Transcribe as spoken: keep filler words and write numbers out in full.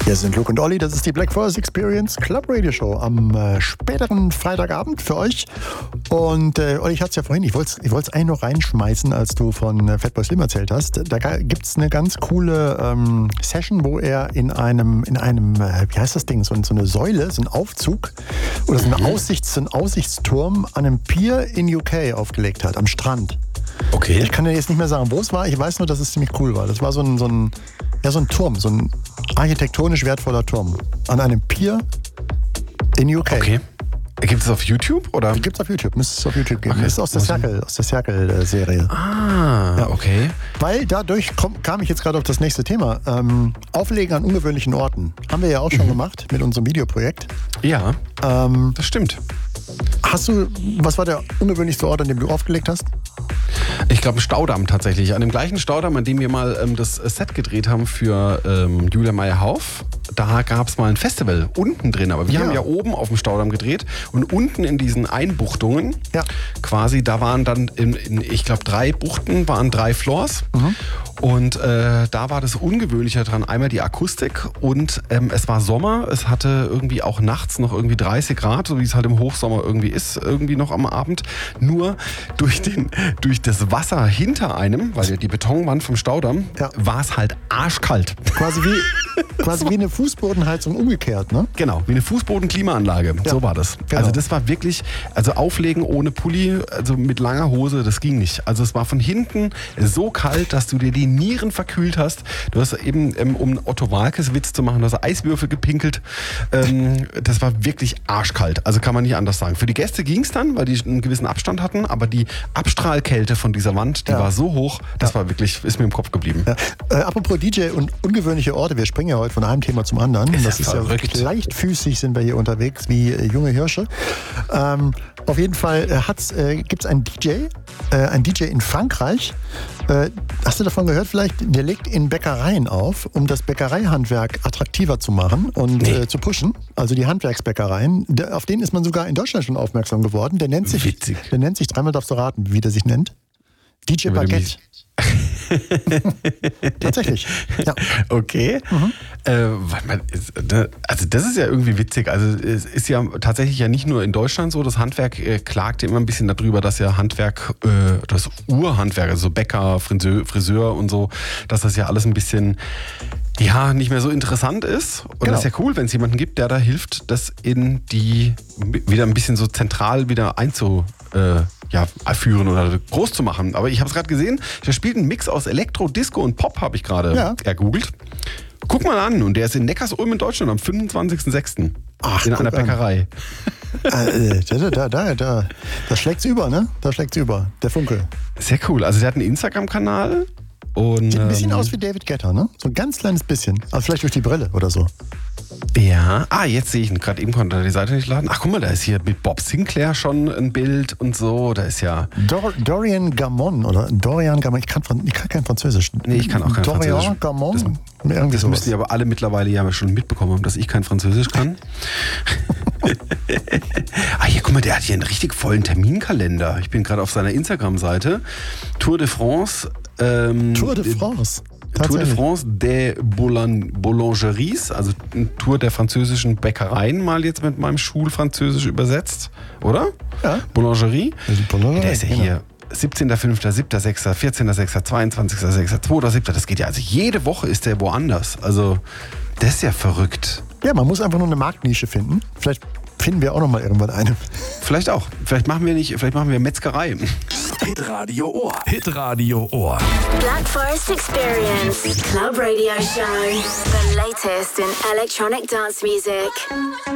Hier sind Luke und Olli, das ist die Black Forest Experience Club Radio Show am äh, späteren Freitagabend für euch. Und äh, Olli, ich hatte es ja vorhin, ich wollte es ich eigentlich noch reinschmeißen, als du von äh, Fatboy Slim erzählt hast. Da gibt es eine ganz coole ähm, Session, wo er in einem, in einem äh, wie heißt das Ding, so, so eine Säule, so ein Aufzug oder so, eine mhm. Aussichts-, so ein Aussichtsturm an einem Pier in U K aufgelegt hat, am Strand. Okay. Ich kann dir jetzt nicht mehr sagen, wo es war. Ich weiß nur, dass es ziemlich cool war. Das war so ein, so ein, ja, so ein Turm, so ein architektonisch wertvoller Turm an einem Pier in U K. Okay. Gibt es auf YouTube, oder? Gibt es auf YouTube, müsste es auf YouTube geben. Okay. Das ist aus der Circle, aus der Circle-Serie. Ah, ja, okay. Weil dadurch komm, kam ich jetzt gerade auf das nächste Thema. Ähm, Auflegen an ungewöhnlichen Orten. Haben wir ja auch schon mhm. gemacht mit unserem Videoprojekt. Ja, ähm, das stimmt. Hast du, was war der ungewöhnlichste Ort, an dem du aufgelegt hast? Ich glaube, ein Staudamm tatsächlich. An dem gleichen Staudamm, an dem wir mal ähm, das Set gedreht haben für ähm, Julia Meyer-Hauf. Da gab es mal ein Festival unten drin. Aber wir ja. haben ja oben auf dem Staudamm gedreht. Und unten in diesen Einbuchtungen, ja. quasi, da waren dann, in, in ich glaube, drei Buchten, waren drei Floors. Mhm. Und äh, da war das Ungewöhnliche dran. Einmal die Akustik und ähm, es war Sommer. Es hatte irgendwie auch nachts noch irgendwie dreißig Grad, so wie es halt im Hochsommer irgendwie ist, irgendwie noch am Abend. Nur durch, den, durch das Wasser hinter einem, weil ja die Betonwand vom Staudamm, ja. war es halt arschkalt. Quasi wie, quasi wie eine Fußbodenheizung umgekehrt, ne? Genau, wie eine Fußbodenklimaanlage. Ja. So war das. Genau. Also das war wirklich, also auflegen ohne Pulli, also mit langer Hose, das ging nicht. Also es war von hinten so kalt, dass du dir die Nieren verkühlt hast. Du hast eben, ähm, um Otto Walkes Witz zu machen, du hast Eiswürfel gepinkelt. Ähm, das war wirklich arschkalt. Also kann man nicht anders sagen. Für die Gäste ging es dann, weil die einen gewissen Abstand hatten, aber die Abstrahlkälte von dieser Wand, die ja. war so hoch, das ja. war wirklich, ist mir im Kopf geblieben. Ja. Äh, apropos D J und ungewöhnliche Orte, wir springen ja heute von einem Thema zum anderen. Ist das ja ist ja verrückt. wirklich leichtfüßig, sind wir hier unterwegs, wie äh, junge Hirsche. Ähm, auf jeden Fall äh, äh, gibt es einen D J, äh, einen D J in Frankreich. Äh, hast du davon gehört vielleicht? Der legt in Bäckereien auf, um das Bäckereihandwerk attraktiver zu machen und nee. äh, zu pushen. Also die Handwerksbäckereien. Der, auf den ist man sogar in Deutschland schon aufmerksam geworden. Der nennt sich, Witzig. der nennt sich, dreimal darfst du raten, wie der sich nennt. D J Baguette. Tatsächlich. Ja. Okay. Mhm. Äh, also das ist ja irgendwie witzig. Also es ist ja tatsächlich ja nicht nur in Deutschland so. Das Handwerk äh, klagt immer ein bisschen darüber, dass ja Handwerk, äh, das Urhandwerk, also Bäcker, Friseur, Friseur und so, dass das ja alles ein bisschen ja nicht mehr so interessant ist. Und genau. das ist ja cool, wenn es jemanden gibt, der da hilft, das in die wieder ein bisschen so zentral wieder einzu äh, ja, führen oder groß zu machen. Aber ich habe es gerade gesehen, da spielt ein Mix aus Elektro, Disco und Pop, habe ich gerade ja. ergoogelt. Guck mal an, und der ist in Neckarsulm in Deutschland am fünfundzwanzigsten sechsten Ach, in einer Bäckerei. äh, da, da, da, da. Das schlägt's über, ne? Da schlägt's über. Der Funke. Sehr cool. Also der hat einen Instagram-Kanal. Und, sieht ein bisschen ähm, aus wie David Guetta, ne? So ein ganz kleines bisschen. Also vielleicht durch die Brille oder so. Ja, ah, jetzt sehe ich ihn. Gerade eben konnte er die Seite nicht laden. Ach, guck mal, da ist hier mit Bob Sinclair schon ein Bild und so. Da ist ja... Dor- Dorian Gamon oder Dorian Gamon. Ich kann, ich kann kein Französisch. Nee, ich kann auch kein Dorian Französisch. Gamon? Das, Irgendwie das sowas. müssten die aber alle mittlerweile ja schon mitbekommen haben, dass ich kein Französisch kann. Ah, hier, guck mal, der hat hier einen richtig vollen Terminkalender. Ich bin gerade auf seiner Instagram-Seite. Tour de France. Ähm, Tour de France? Tour de France des Boulangeries, also eine Tour der französischen Bäckereien, mal jetzt mit meinem Schulfranzösisch übersetzt, oder? Ja. Boulangerie. Boulangerie. Der ist ja hier siebzehnter fünfter, siebter sechster, vierzehnter sechster, zweiundzwanzigster sechster, zweiter siebter Das geht ja, also jede Woche ist der woanders. Also, das ist ja verrückt. Ja, man muss einfach nur eine Marktnische finden. Vielleicht finden wir auch noch mal irgendwann eine. Vielleicht auch. Vielleicht machen wir nicht, vielleicht machen wir Metzgerei. Hitradio Ohr. Hitradio Ohr. Black Forest Experience Club Radio Show. The latest in electronic dance music.